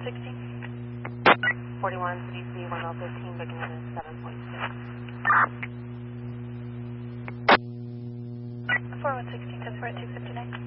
41 CDC 1015, beginning at 7.6. 4160, 10 for 259.